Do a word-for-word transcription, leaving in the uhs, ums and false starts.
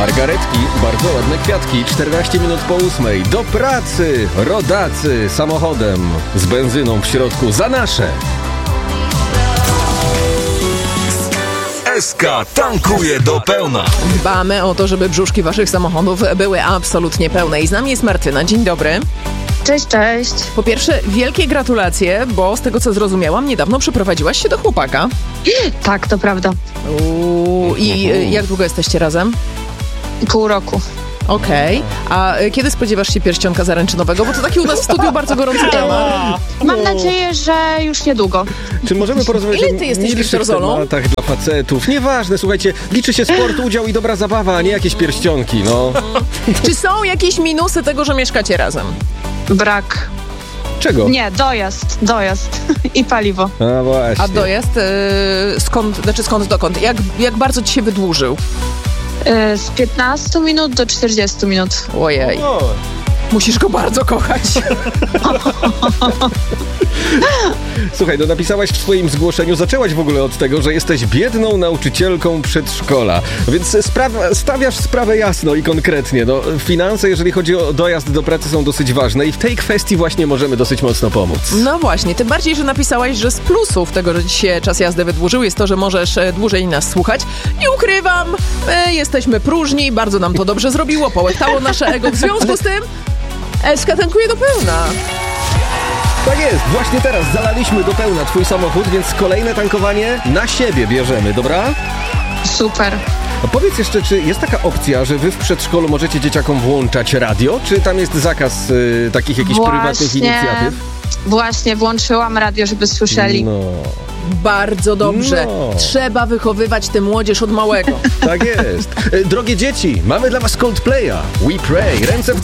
Margaretki, bardzo ładne kwiatki, czternaście minut po ósmej. Do pracy, rodacy, samochodem, z benzyną w środku, za nasze. S K tankuje do pełna. Dbamy o to, żeby brzuszki waszych samochodów były absolutnie pełne. I z nami jest Martyna. Dzień dobry. Cześć, cześć. Po pierwsze, wielkie gratulacje, bo z tego co zrozumiałam, niedawno przeprowadziłaś się do chłopaka. Tak, to prawda. Uuu, I jak długo jesteście razem? Pół roku. Okej. Okay. A kiedy spodziewasz się pierścionka zaręczynowego? Bo to taki u nas w studiu bardzo gorący temat. Mam nadzieję, że już niedługo. Czy możemy porozmawiać Ile o ty jesteś milszych Wiktor-Zolą? tematach dla facetów? Nieważne, słuchajcie, liczy się sport, udział i dobra zabawa, a nie jakieś pierścionki, no. Czy są jakieś minusy tego, że mieszkacie razem? Brak. Czego? Nie, dojazd, dojazd i paliwo. A właśnie. A dojazd yy, skąd, znaczy skąd dokąd? Jak, jak bardzo ci się wydłużył? Yy, z piętnastu minut do czterdziestu minut. Ojej. Musisz go bardzo kochać. Słuchaj, no napisałaś w swoim zgłoszeniu, zaczęłaś w ogóle od tego, że jesteś biedną nauczycielką przedszkola, więc spra- stawiasz sprawę jasno i konkretnie. No, finanse, jeżeli chodzi o dojazd do pracy, są dosyć ważne i w tej kwestii właśnie możemy dosyć mocno pomóc. No właśnie, tym bardziej, że napisałaś, że z plusów tego, że ci się czas jazdy wydłużył, jest to, że możesz dłużej nas słuchać. Nie ukrywam, my jesteśmy próżni, bardzo nam to dobrze zrobiło, połechtało nasze ego. W związku z tym S K tankuje do pełna. Tak jest, właśnie teraz zalaliśmy do pełna twój samochód, więc kolejne tankowanie na siebie bierzemy, dobra? Super. A powiedz jeszcze, czy jest taka opcja, że wy w przedszkolu możecie dzieciakom włączać radio, czy tam jest zakaz y, takich jakichś Właśnie, prywatnych inicjatyw? Właśnie, włączyłam radio, żeby słyszeli. No, Bardzo dobrze. No. Trzeba wychowywać tę młodzież od małego. tak jest. Y, Drogie dzieci, mamy dla was Coldplaya. We Pray. Ręce w